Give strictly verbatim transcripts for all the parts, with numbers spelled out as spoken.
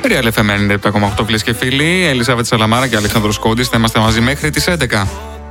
Real εφ εμ ενενήντα επτά κόμμα οκτώ, φίλες και φίλοι. Ελισάβετ Σαλαμάρα και Αλέξανδρος Κόντης. Θα είμαστε μαζί μέχρι τις έντεκα.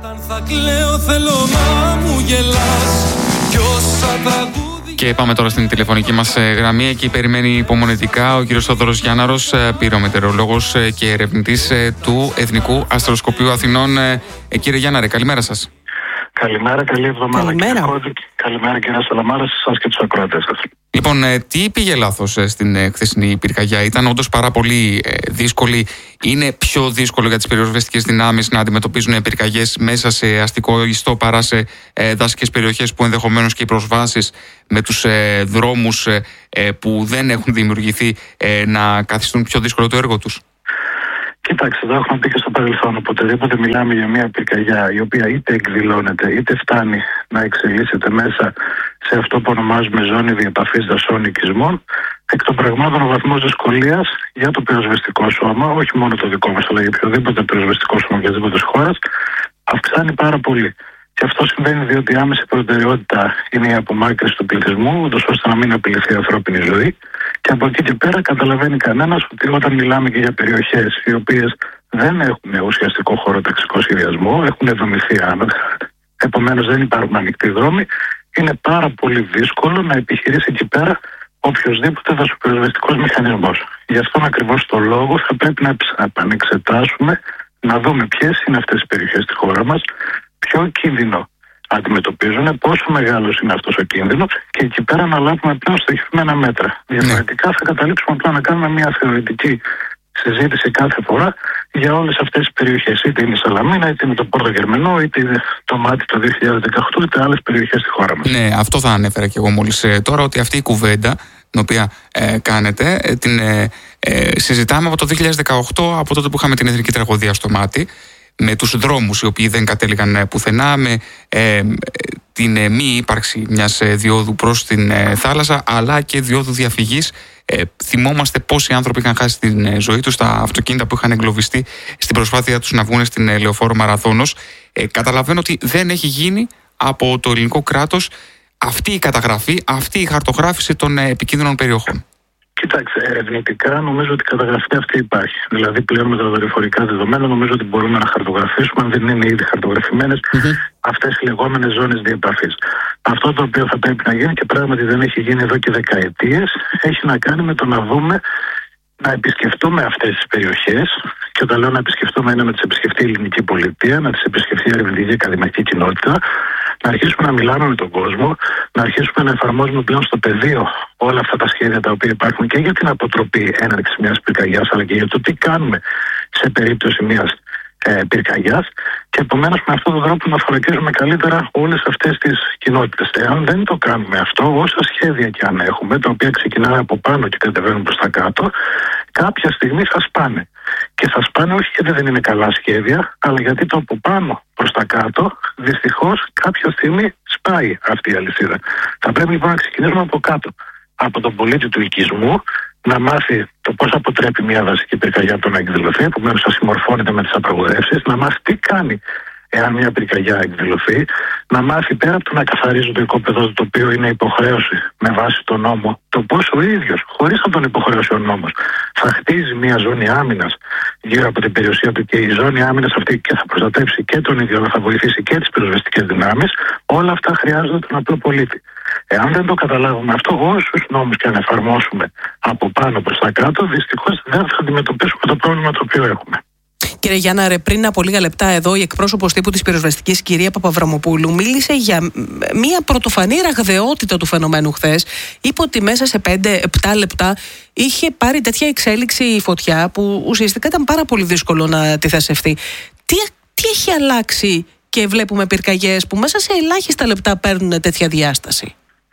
Και πάμε τώρα στην τηλεφωνική μας γραμμή. Εκεί περιμένει υπομονετικά ο κύριος Θόδωρος Γιάνναρος, πυρομετεωρολόγος και ερευνητής του Εθνικού Αστροσκοπείου Αθηνών. Κύριε Γιάνναρε, καλημέρα σας. Καλημέρα, καλή εβδομάδα. Καλημέρα. Κύριε Καλημέρα κύριε Σαλαμάρα, σε εσάς και τους ακροατές σας. Λοιπόν, τι πήγε λάθος στην χθεσινή πυρκαγιά? Ήταν όντως πάρα πολύ δύσκολη. Είναι πιο δύσκολο για τις πυροσβεστικές δυνάμεις να αντιμετωπίζουν πυρκαγιές μέσα σε αστικό ιστό παρά σε δασικές περιοχές που ενδεχομένως και οι προσβάσεις με τους δρόμους που δεν έχουν δημιουργηθεί να καθιστούν πιο δύσκολο το έργο τους? Κοιτάξτε, το έχουμε πει και στο παρελθόν. Οποτεδήποτε μιλάμε για μια πυρκαγιά η οποία είτε εκδηλώνεται είτε φτάνει να εξελίσσεται μέσα σε αυτό που ονομάζουμε ζώνη διεπαφής δασών οικισμών, εκ των πραγμάτων ο βαθμός δυσκολίας για το πυροσβεστικό σώμα, όχι μόνο το δικό μας, αλλά για οποιοδήποτε πυροσβεστικό σώμα οποιασδήποτε χώρας, αυξάνει πάρα πολύ. Και αυτό συμβαίνει διότι η άμεση προτεραιότητα είναι η απομάκρυνση του πληθυσμού, ούτως ώστε να μην απειληθεί η ανθρώπινη ζωή. Και από εκεί και πέρα καταλαβαίνει κανένας ότι όταν μιλάμε και για περιοχές οι οποίες δεν έχουν ουσιαστικό χωροταξικό σχεδιασμό, έχουν δομηθεί άνωθα, επομένως δεν υπάρχουν ανοιχτοί δρόμοι, είναι πάρα πολύ δύσκολο να επιχειρήσει εκεί πέρα οποιοδήποτε δασοπυροσβεστικός μηχανισμός. Γι' αυτόν ακριβώς το λόγο θα πρέπει να επανεξετάσουμε, να δούμε ποιες είναι αυτές οι περιοχές στη χώρα μας, ποιο κίνδυνο αντιμετωπίζουν, πόσο μεγάλος είναι αυτός ο κίνδυνος και εκεί πέρα να λάβουμε πλέον στοχευμένα μέτρα. Διαφορετικά θα καταλήξουμε απλά να κάνουμε μια θεωρητική συζήτηση κάθε φορά για όλες αυτές τις περιοχές. Είτε είναι η Σαλαμίνα, είτε είναι το Πόρτο Γερμενό, είτε είναι το Μάτι το δύο χιλιάδες δεκαοκτώ, είτε άλλες περιοχές στη χώρα μας. Ναι, αυτό θα ανέφερα και εγώ μόλις ε, τώρα, ότι αυτή η κουβέντα την οποία ε, κάνετε, ε, την ε, ε, συζητάμε από το δύο χιλιάδες δεκαοκτώ, από τότε που είχαμε την εθνική τραγωδία στο Μάτι, με τους δρόμους οι οποίοι δεν κατέληγαν πουθενά, με ε, την ε, μη ύπαρξη μιας ε, διόδου προς την ε, θάλασσα, αλλά και διόδου διαφυγής. Ε, θυμόμαστε πόσοι άνθρωποι είχαν χάσει την ε, ζωή τους, τα αυτοκίνητα που είχαν εγκλωβιστεί στην προσπάθεια τους να βγουν στην ε, Λεωφόρο Μαραθώνος. Ε, καταλαβαίνω ότι δεν έχει γίνει από το ελληνικό κράτος αυτή η καταγραφή, αυτή η χαρτογράφηση των ε, επικίνδυνων περιοχών. Κοιτάξτε, ερευνητικά νομίζω ότι η καταγραφή αυτή υπάρχει. Δηλαδή, πλέον με τα δορυφορικά δεδομένα, νομίζω ότι μπορούμε να χαρτογραφήσουμε, αν δεν είναι ήδη χαρτογραφημένες, mm-hmm. αυτές οι λεγόμενες ζώνες διεπαφής. Αυτό το οποίο θα πρέπει να γίνει και πράγματι δεν έχει γίνει εδώ και δεκαετίες, έχει να κάνει με το να δούμε, να επισκεφτούμε αυτές τις περιοχές. Και όταν λέω να επισκεφτούμε, είναι να τις επισκεφτεί η ελληνική πολιτεία, να τις επισκεφτεί η ερευνητική ακαδημαϊκή κοινότητα, να αρχίσουμε να μιλάμε με τον κόσμο, να αρχίσουμε να εφαρμόζουμε πλέον στο πεδίο όλα αυτά τα σχέδια τα οποία υπάρχουν και για την αποτροπή έναρξης μιας πυρκαγιάς, αλλά και για το τι κάνουμε σε περίπτωση μιας ε, πυρκαγιάς. Και επομένως με αυτόν τον τρόπο να θωρακίζουμε καλύτερα όλες αυτές τις κοινότητες. Εάν δεν το κάνουμε αυτό, όσα σχέδια και αν έχουμε, τα οποία ξεκινάνε από πάνω και κατεβαίνουν προς τα κάτω, κάποια στιγμή θα σπάνε. Και θα σπάνε όχι γιατί δεν είναι καλά σχέδια, αλλά γιατί το από πάνω προς τα κάτω, δυστυχώς κάποια στιγμή σπάει αυτή η αλυσίδα. Θα πρέπει λοιπόν να ξεκινήσουμε από κάτω. Από τον πολίτη του οικισμού, να μάθει το πώς αποτρέπει μια δασική πυρκαγιά από το να εκδηλωθεί, επομένως θα συμμορφώνεται με τις απαγορεύσεις, να μάθει τι κάνει εάν μια πυρκαγιά εκδηλωθεί, να μάθει πέρα από το να καθαρίζει το οικόπεδο του, το οποίο είναι υποχρέωση με βάση τον νόμο, το πώς ο ίδιος, χωρίς να τον υποχρέωσε ο νόμος, θα χτίζει μια ζώνη άμυνας γύρω από την περιουσία του και η ζώνη άμυνας αυτή και θα προστατεύσει και τον ίδιο, αλλά θα βοηθήσει και τις πυροσβεστικές δυνάμεις. Όλα αυτά χρειάζονται τον απλό πολίτη. Εάν δεν το καταλάβουμε αυτό, όσους νόμους και αν εφαρμόσουμε από πάνω προς τα κάτω, δυστυχώς δεν θα αντιμετωπίσουμε το πρόβλημα το οποίο έχουμε. Κύριε Γιάνναρε, πριν από λίγα λεπτά εδώ η εκπρόσωπος τύπου της πυροσβεστικής, κυρία Παπαβραμοπούλου, μίλησε για μια πρωτοφανή ραγδαιότητα του φαινομένου χθες. Είπε ότι μέσα σε πέντε επτά λεπτά είχε πάρει τέτοια εξέλιξη η φωτιά που ουσιαστικά ήταν πάρα πολύ δύσκολο να αντιθασευτεί. Τι, τι έχει αλλάξει και βλέπουμε πυρκαγιές που μέσα σε ελάχιστα λεπτά παίρνουν τέτοια διάσταση?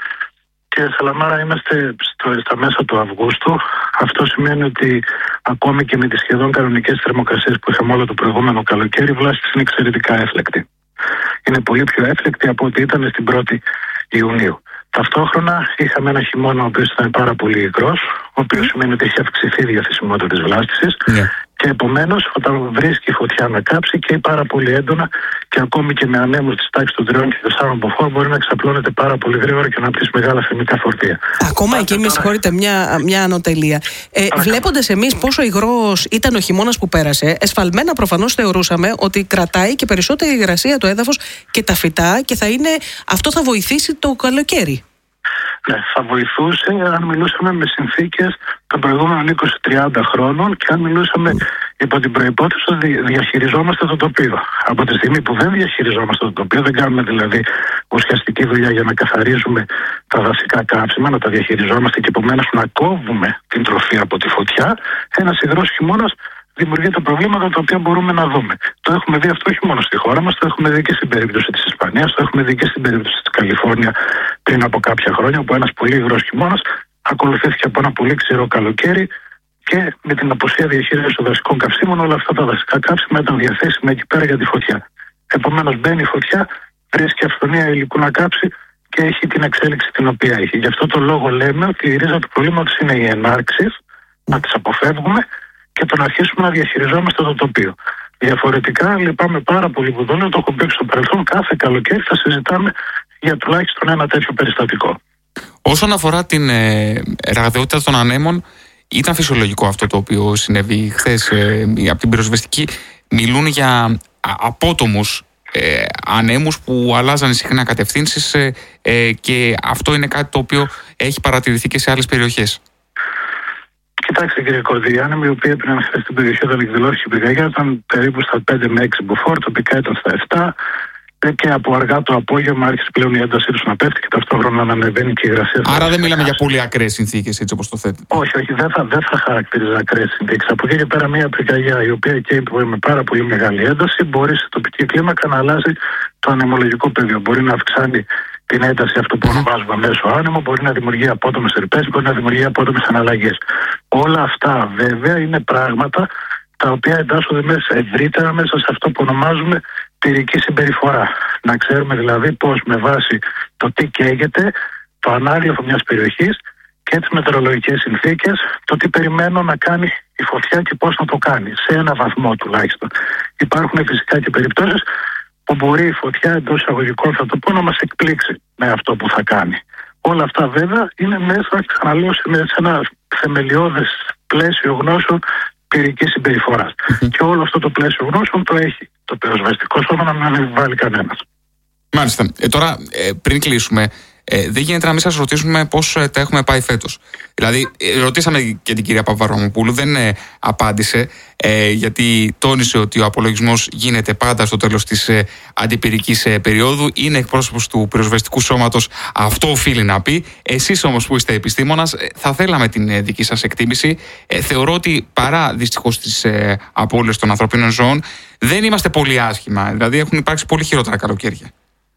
Κύριε Σαλαμάρα, είμαστε στο, στα μέσα του Αυγούστου. Αυτό σημαίνει ότι ακόμη και με τις σχεδόν κανονικές θερμοκρασίες που είχαμε όλο το προηγούμενο καλοκαίρι, η βλάστηση είναι εξαιρετικά έφλεκτη. Είναι πολύ πιο έφλεκτη από ό,τι ήταν στην πρώτη Ιουνίου. Ταυτόχρονα είχαμε ένα χειμώνα ο οποίος ήταν πάρα πολύ υγρός, ο οποίος σημαίνει ότι έχει αυξηθεί η διαθεσιμότητα της βλάστησης. Yeah. Και επομένως, όταν βρίσκει φωτιά με κάψη και πάρα πολύ έντονα και ακόμη και με ανέμους της τάξης των τριών και τεσσάρων μποφόρ, μπορεί να εξαπλώνεται πάρα πολύ γρήγορα και να πτήσει μεγάλα θερμικά φορτία. Ακόμα εκεί, με συγχωρείτε, μια, μια ανωτελεία. Ε, Βλέποντας εμείς πόσο υγρός ήταν ο χειμώνας που πέρασε, εσφαλμένα προφανώς θεωρούσαμε ότι κρατάει και περισσότερη υγρασία το έδαφος και τα φυτά και θα είναι, αυτό θα βοηθήσει το καλοκαίρι. Ναι, θα βοηθούσε αν μιλούσαμε με συνθήκες των προηγούμενων είκοσι με τριάντα χρόνων και αν μιλούσαμε mm. υπό την προϋπόθεση ότι διαχειριζόμαστε το τοπίο. Από τη στιγμή που δεν διαχειριζόμαστε το τοπίο, δεν κάνουμε δηλαδή ουσιαστική δουλειά για να καθαρίζουμε τα δασικά καύσιμα, να τα διαχειριζόμαστε και επομένως να κόβουμε την τροφή από τη φωτιά, ένας υγρός χειμώνας δημιουργεί τα προβλήματα τα οποία μπορούμε να δούμε. Το έχουμε δει αυτό όχι μόνο στη χώρα μας, το έχουμε δει και στην περίπτωση της Ισπανίας, το έχουμε δει και στην περίπτωση της Καλιφόρνια πριν από κάποια χρόνια, όπου ένας πολύ υγρός χειμώνας ακολουθήθηκε από ένα πολύ ξηρό καλοκαίρι και με την απουσία διαχείρισης των δασικών καυσίμων, όλα αυτά τα δασικά καύσιμα ήταν διαθέσιμα εκεί πέρα για τη φωτιά. Επομένως, μπαίνει η φωτιά, βρίσκει αυθονία υλικού να κάψει και έχει την εξέλιξη την οποία έχει. Γι' αυτό το λόγο λέμε ότι η ρίζα του προβλήματος είναι οι ενάρξεις, να τις αποφεύγουμε και το να αρχίσουμε να διαχειριζόμαστε το τοπίο. Διαφορετικά, λυπάμαι πάρα πολύ που το λέω, το έχω πει στο παρελθόν, κάθε καλοκαίρι θα συζητάμε για τουλάχιστον ένα τέτοιο περιστατικό. Όσον αφορά την ε, ραγδαιότητα των ανέμων, ήταν φυσιολογικό αυτό το οποίο συνέβη χθες ε, από την πυροσβεστική. Μιλούν για απότομους ε, ανέμους που αλλάζαν συχνά κατευθύνσεις ε, ε, και αυτό είναι κάτι το οποίο έχει παρατηρηθεί και σε άλλες περιοχές. Κοιτάξτε κύριε Κώδη, οι άνεμοι οι οποίοι έπαιρναν χθες στην περιοχή όταν εκδηλώθηκε η πυρκαγιά ήταν περίπου στα πέντε με έξι μποφόρ, τοπικά ήταν στα επτά και από αργά το απόγευμα άρχισε πλέον η έντασή του να πέφτει και ταυτόχρονα να ανεβαίνει και η υγρασία. Άρα δεν μιλάμε για πολύ ακραίες συνθήκες, έτσι όπως το θέτει. Όχι, όχι, δεν θα, δεν θα χαρακτηρίζα ακραίες συνθήκες. Από εκεί και πέρα μια πυρκαγιά η οποία και με πάρα πολύ μεγάλη ένταση μπορεί σε τοπική κλίμακα να αλλάζει το ανεμολογικό πεδίο. Μπορεί να αυξάνει την ένταση αυτού που ονομάζουμε μέσο άνεμο, μπορεί να δημιουργεί απότομες ρηπές, μπορεί να δημιουργεί απότομες αναλλαγές. Όλα αυτά βέβαια είναι πράγματα τα οποία εντάσσονται μέσα, ευρύτερα μέσα σε αυτό που ονομάζουμε πυρική συμπεριφορά. Να ξέρουμε δηλαδή πώς με βάση το τι καίγεται, το ανάγλυφο μιας περιοχής και τις μετεωρολογικές συνθήκες, το τι περιμένω να κάνει η φωτιά και πώς να το κάνει, σε ένα βαθμό τουλάχιστον. Υπάρχουν φυσικά και περιπτώσεις που μπορεί η φωτιά εντός εισαγωγικών, θα το πω, να μας εκπλήξει με αυτό που θα κάνει. Όλα αυτά βέβαια είναι μέσα, ξαναλέω, σε ένα θεμελιώδες πλαίσιο γνώσεων πυρικής συμπεριφοράς. Mm-hmm. Και όλο αυτό το πλαίσιο γνώσεων το έχει το πυροσβεστικό σώμα, να μην αμφιβάλλει κανένας. Μάλιστα. Ε, τώρα, ε, πριν κλείσουμε, ε, δεν γίνεται να μην σας ρωτήσουμε πώς ε, τα έχουμε πάει φέτος. Δηλαδή, ε, ρωτήσαμε και την κυρία Παπαβραμοπούλου, δεν ε, απάντησε, ε, γιατί τόνισε ότι ο απολογισμός γίνεται πάντα στο τέλος της ε, αντιπυρικής ε, περίοδου. Είναι εκπρόσωπος του πυροσβεστικού σώματος, αυτό οφείλει να πει. Εσείς όμως που είστε επιστήμονας, ε, θα θέλαμε την ε, δική σας εκτίμηση. Ε, θεωρώ ότι παρά δυστυχώς τις ε, απώλειες των ανθρωπίνων ζώων, δεν είμαστε πολύ άσχημα. Δηλαδή, έχουν υπάρξει πολύ χειρότερα καλοκαίρια.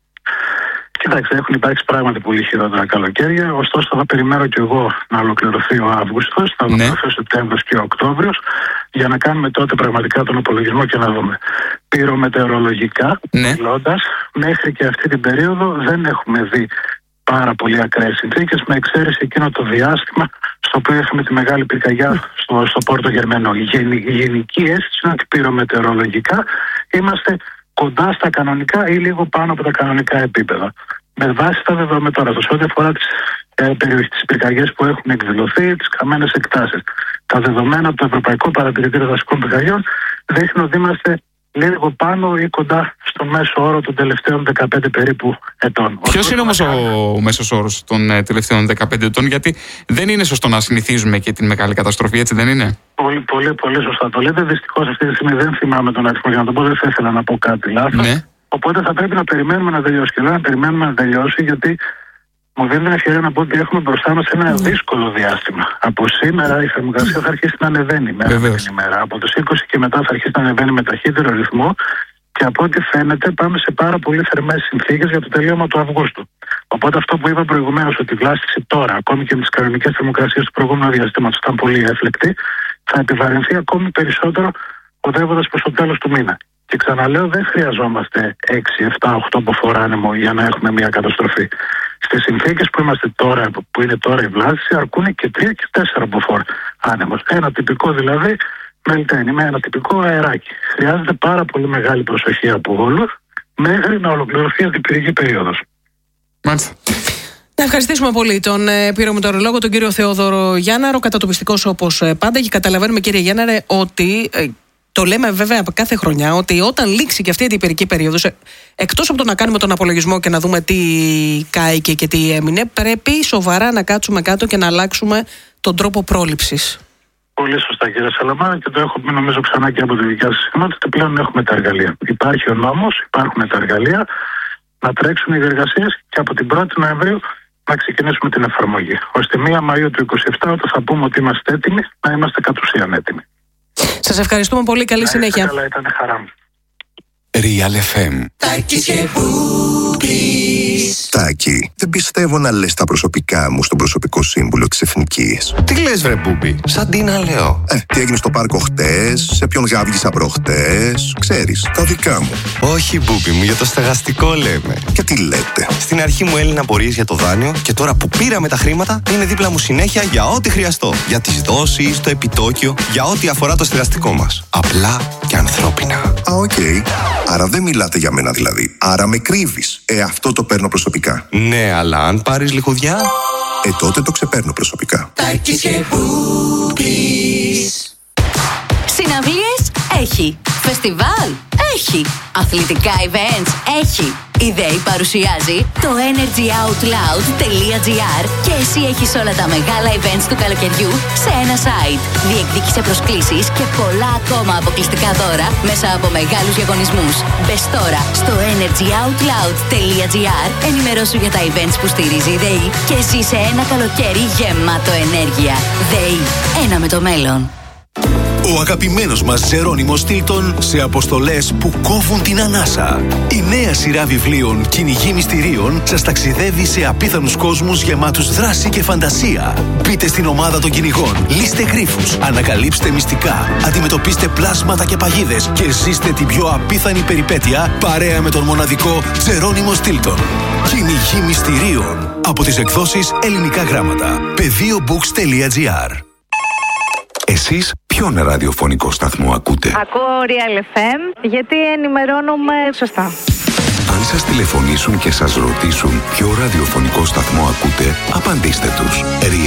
Κοιτάξτε, έχουν υπάρξει πράγματι πολύ χειρότερα καλοκαίρια. Ωστόσο, θα περιμένω και εγώ να ολοκληρωθεί ο Αύγουστος, θα ολοκληρωθεί ο Σεπτέμβριος και ο Οκτώβριος, για να κάνουμε τότε πραγματικά τον απολογισμό και να δούμε. Πυρομετεωρολογικά, ναι. μιλώντας, μέχρι και αυτή την περίοδο δεν έχουμε δει πάρα πολύ ακραίες συνθήκες, με εξαίρεση εκείνο το διάστημα στο οποίο είχαμε τη μεγάλη πυρκαγιά στο, στο Πόρτο Γερμενό. Η, γενι, η γενική αίσθηση είναι ότι πυρομετεωρολογικά είμαστε κοντά στα κανονικά ή λίγο πάνω από τα κανονικά επίπεδα. Με βάση τα δεδομένα τώρα, σε ό,τι αφορά τις ε, περιοχές, τις πυρκαγιές που έχουν εκδηλωθεί, τις καμένες εκτάσεις. Τα δεδομένα από το Ευρωπαϊκό Παρατηρητήριο Δασικών Πυρκαγιών δείχνουν ότι είμαστε λίγο πάνω ή κοντά στο μέσο όρο των τελευταίων δεκαπέντε περίπου ετών. Ποιος είναι όμως ο μέσος όρος των ε, τελευταίων δεκαπέντε ετών, γιατί δεν είναι σωστό να συνηθίζουμε και την μεγάλη καταστροφή, έτσι δεν είναι? Πολύ, πολύ, πολύ σωστά το λέτε. Δυστυχώς αυτή τη στιγμή δεν θυμάμαι τον αριθμό, για να το πω, δεν θα ήθελα να πω κάτι λάθος. Ναι. Οπότε θα πρέπει να περιμένουμε να τελειώσει. Και λέω να περιμένουμε να τελειώσει, γιατί μου δίνει την ευκαιρία να πω ότι έχουμε μπροστά μας ένα δύσκολο διάστημα. Από σήμερα η θερμοκρασία θα αρχίσει να ανεβαίνει μέρα με την ημέρα. Από τους είκοσι και μετά θα αρχίσει να ανεβαίνει με ταχύτερο ρυθμό. Και από ό,τι φαίνεται, πάμε σε πάρα πολύ θερμές συνθήκες για το τελείωμα του Αυγούστου. Οπότε αυτό που είπα προηγουμένως, ότι η βλάστηση τώρα, ακόμη και με τις κανονικές θερμοκρασίες του προηγούμενου διαστήματος, ήταν πολύ έφλεκτη, θα επιβαρυνθεί ακόμη περισσότερο οδεύοντας προς το τέλος του μήνα. Και ξαναλέω, δεν χρειαζόμαστε έξι, επτά, οκτώ μποφόρ άνεμο για να έχουμε μια καταστροφή. Στις συνθήκες που είμαστε τώρα, που είναι τώρα η βλάστηση, αρκούν και τρία και τέσσερα μποφόρ άνεμος. Ένα τυπικό δηλαδή Μελταίνει με ένα τυπικό αεράκι. Χρειάζεται πάρα πολύ μεγάλη προσοχή από όλους μέχρι να ολοκληρωθεί η αντιπυρική περίοδος. Μάλιστα. Να ευχαριστήσουμε πολύ τον ε, πυρομετεωρολόγο, τον κύριο Θεόδωρο Γιάνναρο, κατατοπιστικός όπως ε, πάντα. Και καταλαβαίνουμε, κύριε Γιάνναρε, ότι ε, το λέμε βέβαια κάθε χρονιά, ότι όταν λήξει και αυτή η αντιπυρική περίοδος, ε, εκτός από το να κάνουμε τον απολογισμό και να δούμε τι κάηκε και τι έμεινε, πρέπει σοβαρά να κάτσουμε κάτω και να αλλάξουμε τον τρόπο πρόληψης. Πολύ σωστά, κύριε Σαλαμάρα, και το έχω πει νομίζω ξανά και από τη δικιά σας σημότητα. Πλέον έχουμε τα εργαλεία. Υπάρχει ο νόμος, υπάρχουν τα εργαλεία να τρέξουν οι διεργασίες και από την πρώτη Νοεμβρίου να ξεκινήσουμε την εφαρμογή. Ώστε μία Μαΐου του είκοσι επτά, όταν θα πούμε ότι είμαστε έτοιμοι, να είμαστε κατ' ουσίαν έτοιμοι. Σας ευχαριστούμε πολύ. Καλή να συνέχεια. Καλά, ήταν χαρά μου. Real εφ εμ. Τάκη, δεν πιστεύω να λες τα προσωπικά μου στον προσωπικό σύμβουλο της Εθνικής. Τι λες βρε Μπούμπι, σαν τι να λέω. Ε, τι έγινε στο πάρκο χτες, σε ποιον γάβγισα προχτές, ξέρεις, τα δικά μου. Όχι Μπούμπι μου, για το στεγαστικό λέμε. Και τι λέτε. Στην αρχή μου έλυνα απορίες για το δάνειο και τώρα που πήραμε τα χρήματα είναι δίπλα μου συνέχεια για ό,τι χρειαστώ. Για τις δόσεις, το επιτόκιο, για ό,τι αφορά το στεγαστικό μας. Απλά και ανθρώπινα. Α, οκ. Okay. Άρα δεν μιλάτε για μένα δηλαδή. Άρα με κρύβεις. Ε, αυτό το παίρνω προσωπικά. Ναι, αλλά αν πάρεις λιχουδιά... Ε, τότε το ξεπαίρνω προσωπικά. Συναυλίες έχει. Φεστιβάλ έχει. Αθλητικά events έχει. Η ΔΕΗ παρουσιάζει το energy out loud τελεία τζι άρ και εσύ έχεις όλα τα μεγάλα events του καλοκαιριού σε ένα site. Διεκδίκησε προσκλήσεις και πολλά ακόμα αποκλειστικά δώρα μέσα από μεγάλους διαγωνισμούς. Μπες τώρα στο energy out loud τελεία τζι άρ, ενημερώσου για τα events που στηρίζει η ΔΕΗ και ζήσε ένα καλοκαίρι γεμάτο ενέργεια. ΔΕΗ, ένα με το μέλλον. Ο αγαπημένος μας Τζερόνιμος Στίλτον σε αποστολές που κόβουν την ανάσα. Η νέα σειρά βιβλίων «Κυνηγοί μυστηρίων» σας ταξιδεύει σε απίθανους κόσμους γεμάτους δράση και φαντασία. Μπείτε στην ομάδα των κυνηγών, λύστε γρίφους, ανακαλύψτε μυστικά, αντιμετωπίστε πλάσματα και παγίδες και ζήστε την πιο απίθανη περιπέτεια παρέα με τον μοναδικό Τζερόνιμο Στίλτον. «Κυνηγοί μυστηρίων» από τις εκδόσεις Ελληνικά Γράμματα. πεδίο-books τελεία τζι άρ. Εσείς ποιον ραδιοφωνικό σταθμό ακούτε? Ακούω Real εφ εμ γιατί ενημερώνομαι σωστά. Αν σας τηλεφωνήσουν και σας ρωτήσουν ποιο ραδιοφωνικό σταθμό ακούτε, απαντήστε τους.